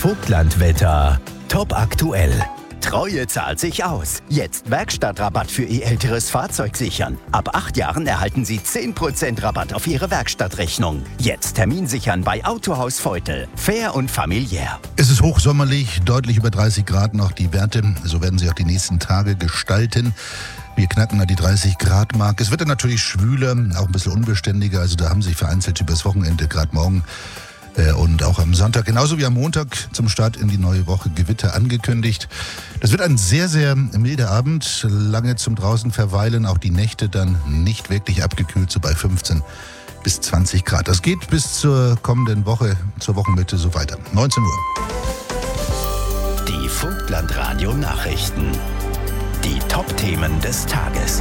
Vogtlandwetter. Top aktuell. Treue zahlt sich aus. Jetzt Werkstattrabatt für Ihr älteres Fahrzeug sichern. Ab 8 Jahren erhalten Sie 10% Rabatt auf Ihre Werkstattrechnung. Jetzt Termin sichern bei Autohaus Feutel. Fair und familiär. Es ist hochsommerlich, deutlich über 30 Grad noch die Werte. So werden sie auch die nächsten Tage gestalten. Wir knacken an die 30 Grad Mark. Es wird dann natürlich schwüler, auch ein bisschen unbeständiger. Also da haben sich vereinzelt übers Wochenende, gerade morgen und auch am Sonntag, genauso wie am Montag zum Start in die neue Woche, Gewitter angekündigt. Das wird ein sehr, sehr milder Abend, lange zum draußen verweilen, auch die Nächte dann nicht wirklich abgekühlt, so bei 15 bis 20 Grad. Das geht bis zur kommenden Woche, zur Wochenmitte so weiter. 19 Uhr. Die Vogtlandradio Nachrichten. Die Top-Themen des Tages.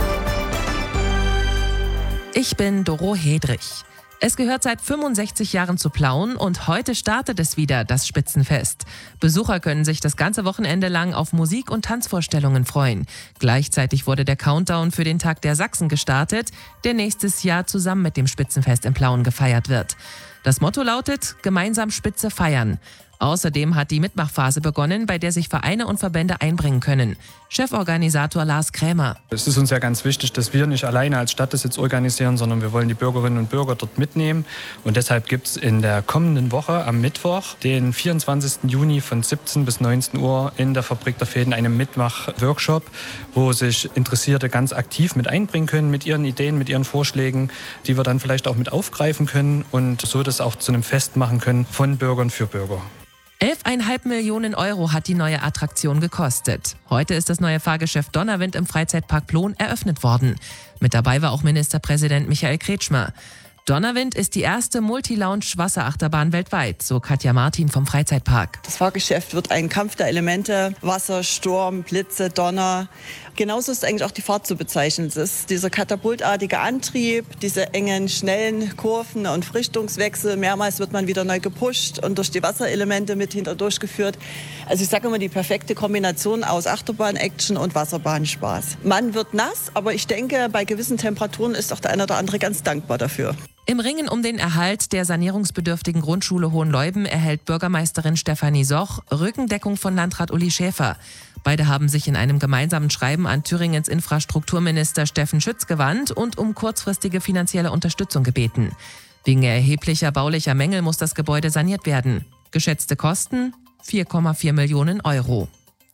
Ich bin Doro Hedrich. Es gehört seit 65 Jahren zu Plauen und heute startet es wieder, das Spitzenfest. Besucher können sich das ganze Wochenende lang auf Musik- und Tanzvorstellungen freuen. Gleichzeitig wurde der Countdown für den Tag der Sachsen gestartet, der nächstes Jahr zusammen mit dem Spitzenfest in Plauen gefeiert wird. Das Motto lautet: Gemeinsam Spitze feiern. Außerdem hat die Mitmachphase begonnen, bei der sich Vereine und Verbände einbringen können. Cheforganisator Lars Krämer. Es ist uns ja ganz wichtig, dass wir nicht alleine als Stadt das jetzt organisieren, sondern wir wollen die Bürgerinnen und Bürger dort mitnehmen. Und deshalb gibt es in der kommenden Woche am Mittwoch, den 24. Juni von 17 bis 19 Uhr in der Fabrik der Fäden einen Mitmach-Workshop, wo sich Interessierte ganz aktiv mit einbringen können, mit ihren Ideen, mit ihren Vorschlägen, die wir dann vielleicht auch mit aufgreifen können und so das auch zu einem Fest machen können von Bürgern für Bürger. 11,5 Millionen Euro hat die neue Attraktion gekostet. Heute ist das neue Fahrgeschäft Donnerwind im Freizeitpark Plon eröffnet worden. Mit dabei war auch Ministerpräsident Michael Kretschmer. Donnerwind ist die erste Multi-Lounge-Wasserachterbahn weltweit, so Katja Martin vom Freizeitpark. Das Fahrgeschäft wird ein Kampf der Elemente, Wasser, Sturm, Blitze, Donner. Genauso ist eigentlich auch die Fahrt zu bezeichnen. Es ist dieser katapultartige Antrieb, diese engen, schnellen Kurven und Richtungswechsel. Mehrmals wird man wieder neu gepusht und durch die Wasserelemente mit durchgeführt. Also ich sage immer, die perfekte Kombination aus Achterbahn-Action und Wasserbahnspaß. Man wird nass, aber ich denke, bei gewissen Temperaturen ist auch der eine oder andere ganz dankbar dafür. Im Ringen um den Erhalt der sanierungsbedürftigen Grundschule Hohenleuben erhält Bürgermeisterin Stefanie Soch Rückendeckung von Landrat Uli Schäfer. Beide haben sich in einem gemeinsamen Schreiben an Thüringens Infrastrukturminister Steffen Schütz gewandt und um kurzfristige finanzielle Unterstützung gebeten. Wegen erheblicher baulicher Mängel muss das Gebäude saniert werden. Geschätzte Kosten: 4,4 Millionen Euro.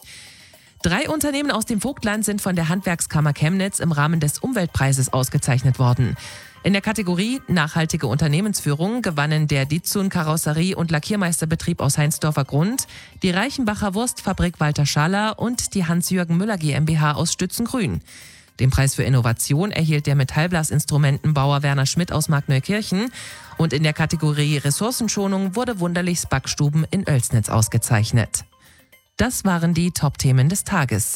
3 Unternehmen aus dem Vogtland sind von der Handwerkskammer Chemnitz im Rahmen des Umweltpreises ausgezeichnet worden. In der Kategorie Nachhaltige Unternehmensführung gewannen der Dizun Karosserie- und Lackiermeisterbetrieb aus Heinsdorfer Grund, die Reichenbacher Wurstfabrik Walter Schaller und die Hans-Jürgen Müller GmbH aus Stützengrün. Den Preis für Innovation erhielt der Metallblasinstrumentenbauer Werner Schmidt aus Markneukirchen. Und in der Kategorie Ressourcenschonung wurde Wunderlichs Backstuben in Oelsnitz ausgezeichnet. Das waren die Top-Themen des Tages.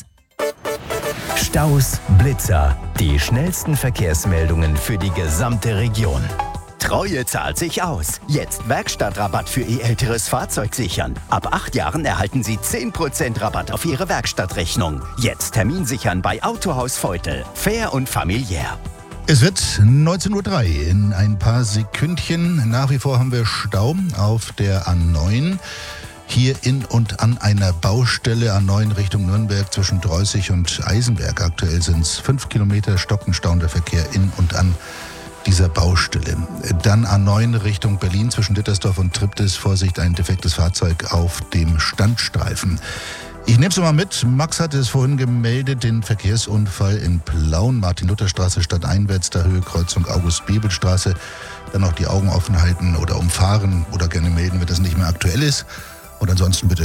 Staus, Blitzer. Die schnellsten Verkehrsmeldungen für die gesamte Region. Treue zahlt sich aus. Jetzt Werkstattrabatt für Ihr älteres Fahrzeug sichern. Ab 8 Jahren erhalten Sie 10% Rabatt auf Ihre Werkstattrechnung. Jetzt Termin sichern bei Autohaus Feutel. Fair und familiär. Es wird 19:03 Uhr in ein paar Sekündchen. Nach wie vor haben wir Stau auf der A9. Hier in und an einer Baustelle A9 Richtung Nürnberg zwischen Dreußig und Eisenberg. Aktuell sind es 5 Kilometer stockenstauender Verkehr in und an dieser Baustelle. Dann A9 Richtung Berlin zwischen Dittersdorf und Triptis. Vorsicht, ein defektes Fahrzeug auf dem Standstreifen. Ich nehme es mal mit. Max hatte es vorhin gemeldet, den Verkehrsunfall in Plauen, Martin-Luther-Straße stadteinwärts, der Höhe Kreuzung August-Bebel-Straße. Dann noch die Augen offen halten oder umfahren oder gerne melden, wenn das nicht mehr aktuell ist. Und ansonsten bitte